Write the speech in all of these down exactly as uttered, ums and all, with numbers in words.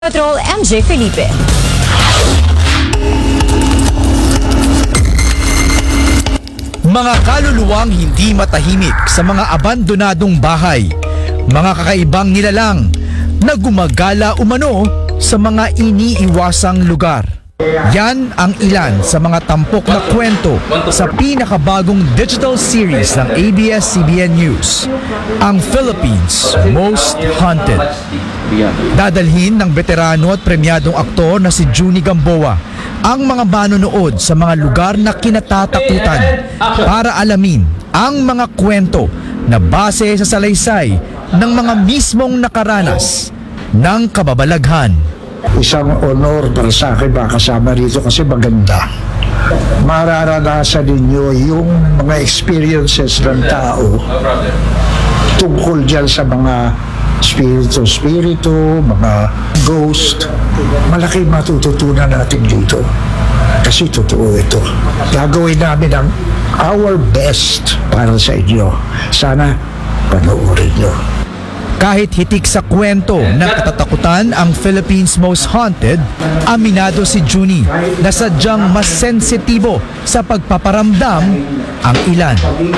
Patrol M J Felipe. Mga kaluluwang hindi matahimik sa mga abandonadong bahay, mga kakaibang nilalang na gumagala umano sa mga iniiwasang lugar. Yan ang ilan sa mga tampok na kwento sa pinakabagong digital series ng A B S C B N News, ang Philippines Most Haunted. Dadalhin ng veterano at premyadong aktor na si Junie Gamboa ang mga manonood sa mga lugar na kinatatakutan para alamin ang mga kwento na base sa salaysay ng mga mismong nakaranas ng kababalaghan. Isang honor para sa akin makasama rito kasi maganda. Mararanasan ninyo yung mga experiences ng tao tungkol dyan sa mga spirito-spirito, mga ghost. Malaki matututunan natin dito kasi totoo ito. Gagawin namin ang our best para sa inyo. Sana panoorin nyo. Kahit hitik sa kwento ng katatakutan ang Philippines Most Haunted, aminado si Junie na sadyang mas sensitibo sa pagpaparamdam ang ilan.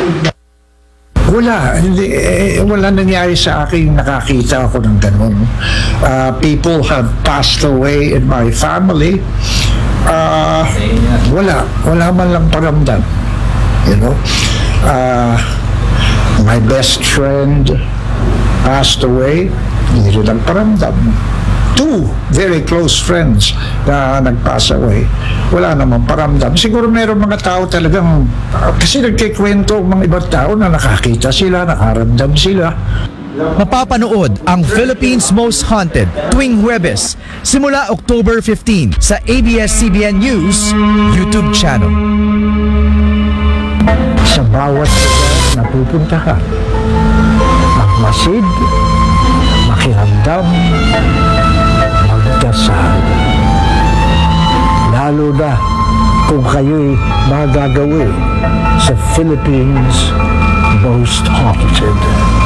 Wala, hindi, eh, wala nangyari sa akin, nakakita ako ng ganun. Uh, people have passed away in my family. Uh, wala, wala man lang paramdam. You know, uh, my best friend passed away, hindi rin ang paramdam. Two very close friends na nag-pass away, wala namang paramdam. Siguro meron mga tao talagang, uh, kasi nagkikwento mga ibang tao na nakakita sila, nakaramdam sila. Mapapanood ang Philippines Most Haunted tuwing Huwebes simula October fifteenth sa A B S C B N News YouTube channel. Sa bawat lugar na pupunta ka, magmasid, makiramdam, magdasal. Lalo na kung kayo'y magagawi sa Philippines Most Haunted.